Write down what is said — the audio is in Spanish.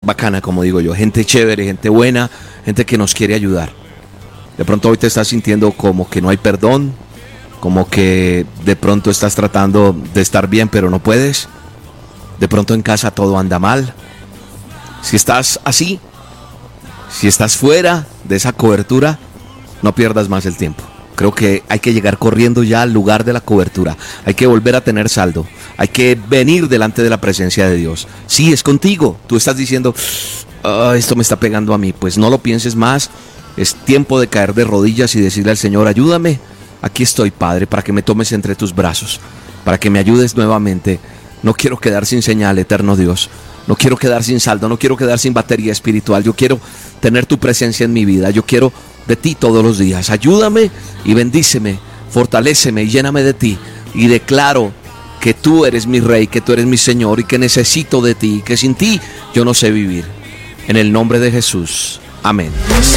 bacana, como digo yo, gente chévere, gente buena, gente que nos quiere ayudar. De pronto hoy te estás sintiendo como que no hay perdón, como que de pronto estás tratando de estar bien pero no puedes. De pronto en casa todo anda mal. Si estás así, si estás fuera de esa cobertura, no pierdas más el tiempo. Creo que hay que llegar corriendo ya al lugar de la cobertura. Hay que volver a tener saldo. Hay que venir delante de la presencia de Dios. Sí, es contigo. Tú estás diciendo, esto me está pegando a mí. Pues no lo pienses más. Es tiempo de caer de rodillas y decirle al Señor, ayúdame. Aquí estoy, Padre, para que me tomes entre tus brazos, para que me ayudes nuevamente. No quiero quedar sin señal, eterno Dios. No quiero quedar sin saldo, no quiero quedar sin batería espiritual. Yo quiero tener tu presencia en mi vida. Yo quiero de ti todos los días. Ayúdame y bendíceme, fortaléceme y lléname de ti. Y declaro que tú eres mi Rey, que tú eres mi Señor y que necesito de ti, que sin ti yo no sé vivir. En el nombre de Jesús. Amén.